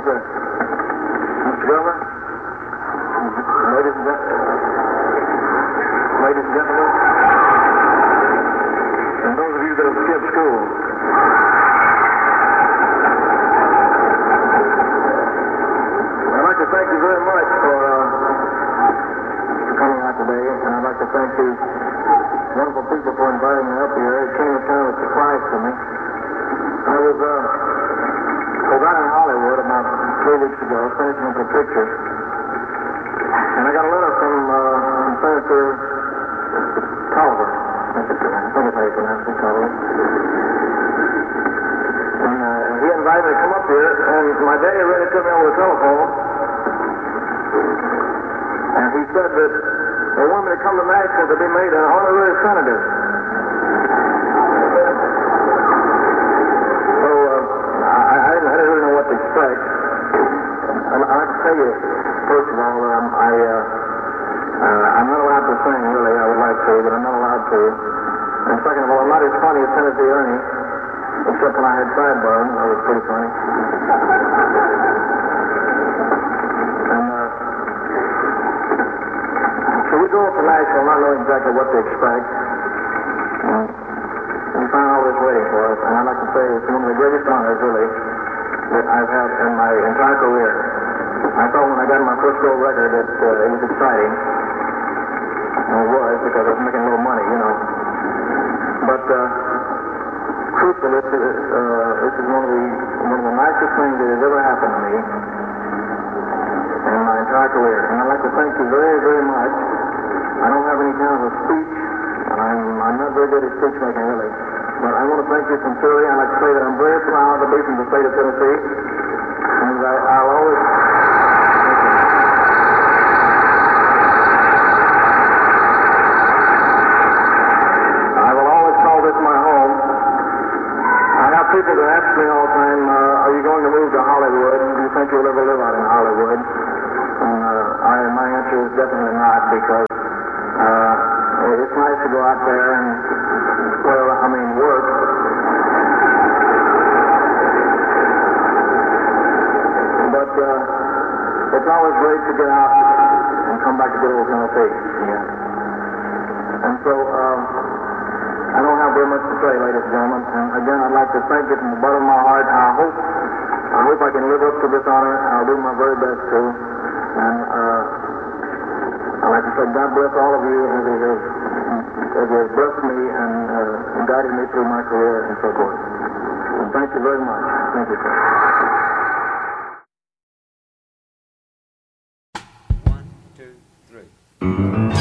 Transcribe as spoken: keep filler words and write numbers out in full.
sir. Mister Governor, ladies and gentlemen, ladies and gentlemen, and those of you that have skipped school, I'd like to thank you very much for, uh, for coming out today, and I'd like to thank these wonderful people for inviting me up here. It came as kind of a surprise to me. I was, uh, I was out in Hollywood about three weeks ago, finishing up a picture, and I got a letter from, uh, from Senator Tolliver. I think it's how you pronounce it, Tolliver. And uh, he invited me to come up here, and my daddy read it to me over the telephone, and he said that they wanted me to come to Nashville to be made an honorary senator. So uh, I, I, didn't, I didn't really know what to expect. I, I like to tell you, first of all, um, I, uh, uh, I'm not allowed to sing, really. I would like to, but I'm not allowed to. And second of all, I'm not as funny as Tennessee Ernie, except when I had sideburns. That was pretty funny. And uh, so we go up to Nashville not knowing exactly what to expect. And we find all this waiting for us. And I'd like to say it's one of the greatest honors, really, that I've had in my entire career. I thought when I got my first gold record that uh, it was exciting. And it was, because I was making a little money, you know. But uh, truthfully, this is, uh, this is one of the one of the nicest things that has ever happened to me in my entire career. And I'd like to thank you very, very much. I don't have any kind of a speech, and I'm I'm not very good at speech making, really. But I want to thank you sincerely. I'd like to say that I'm very proud to be from the state of Tennessee, and I, I'll always. People that ask me all the time, uh, are you going to move to Hollywood? Do you think you'll ever live out in Hollywood? And uh, I, my answer is definitely not, because uh, it's nice to go out there and, well, I mean, work. But uh, it's always great to get out and come back to good old Tennessee. Yeah. And so, um, I don't have very much to say, ladies and gentlemen. And again, I'd like to thank you from the bottom of my heart. I hope, I hope I can live up to this honor. I'll do my very best to. And uh, I'd like to say God bless all of you as He has, as he has blessed me and uh, guided me through my career and so forth. And thank you very much. Thank you, sir. One, two, three.